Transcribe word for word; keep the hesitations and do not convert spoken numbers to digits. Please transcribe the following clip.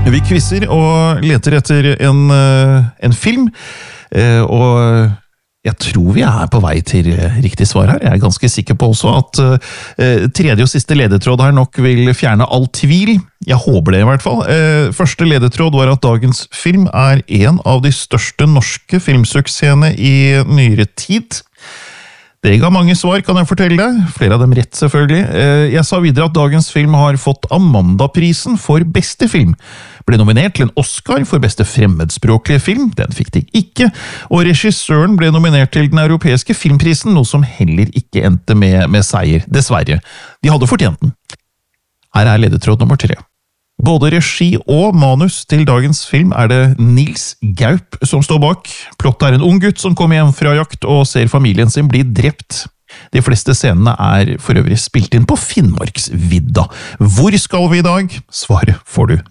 Vi quizzer og leter etter en, en film, og jeg tror vi er på vei til riktig svar her. Jeg er ganske sikker på også at tredje og siste ledetråd her nok vil fjerne all tvil. Jeg håper det i hvert fall. Første ledetråd var at dagens film er en av de største norske filmsuksessene i nyere tid. Det ga mange svar, kan jeg fortelle deg. Flere av dem rett, selvfølgelig. Jeg sa videre at dagens film har fått Amanda-prisen for beste film. Ble nominert til en Oscar for beste fremmedspråklige film, den fikk de ikke. Og regissøren ble nominert til den europeiske filmprisen, noe som heller ikke endte med, med seier, dessverre. De hadde fortjent den. Her er ledetråd nummer tre. Både regi og manus til dagens film er det Nils Gaup som står bak. Plottet er en ung gutt som kommer hjem fra jakt og ser familien sin bli drept. De fleste scenene er for øvrig spilt inn på Finnmarksvidda. Hvor skal vi i dag? Svaret får du